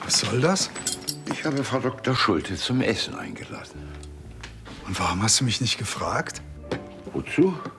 Was soll das? Ich habe Frau Dr. Schulte zum Essen eingeladen. Und warum hast du mich nicht gefragt? Wozu?